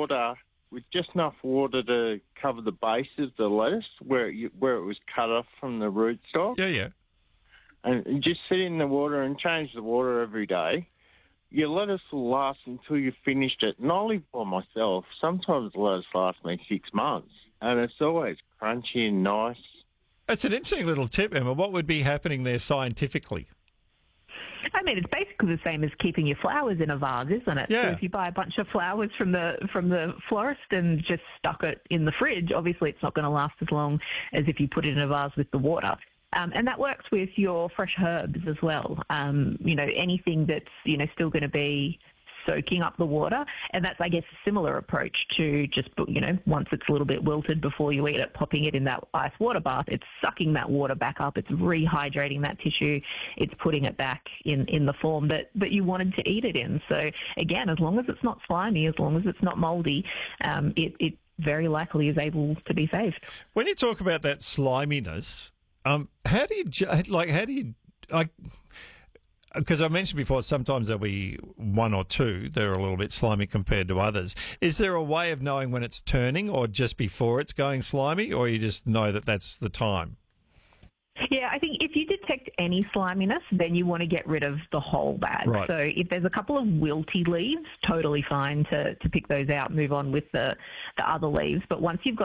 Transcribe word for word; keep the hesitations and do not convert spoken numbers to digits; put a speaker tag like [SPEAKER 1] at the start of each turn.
[SPEAKER 1] water with just enough water to cover the base of the lettuce where it, where it was cut off from the rootstock.
[SPEAKER 2] Yeah, yeah.
[SPEAKER 1] And just sit in the water and change the water every day. Your lettuce will last until you've finished it. And I live by myself. Sometimes the lettuce lasts me six months. And it's always crunchy and nice.
[SPEAKER 2] That's an interesting little tip, Emma. What would be happening there scientifically?
[SPEAKER 3] I mean, it's basically the same as keeping your flowers in a vase, isn't it?
[SPEAKER 2] Yeah.
[SPEAKER 3] So if you buy a bunch of flowers from the from the florist and just stuck it in the fridge, obviously it's not going to last as long as if you put it in a vase with the water. Um, and that works with your fresh herbs as well. Um, you know, anything that's, you know, still going to be soaking up the water. And that's, I guess, a similar approach to just, you know, once it's a little bit wilted before you eat it, popping it in that ice water bath. It's sucking that water back up. It's rehydrating that tissue. It's putting it back in, in the form that, that you wanted to eat it in. So, again, as long as it's not slimy, as long as it's not mouldy, um, it, it very likely is able to be saved.
[SPEAKER 2] When you talk about that sliminess, um, how do you, ju- like, how do you, like, because I mentioned before, sometimes there'll be one or two that are a little bit slimy compared to others. Is there a way of knowing when it's turning or just before it's going slimy, or you just know that that's the time?
[SPEAKER 3] Yeah, I think if you detect any sliminess, then you want to get rid of the whole bag.
[SPEAKER 2] Right.
[SPEAKER 3] So if there's a couple of wilty leaves, totally fine to, to pick those out, move on with the, the other leaves. But once you've got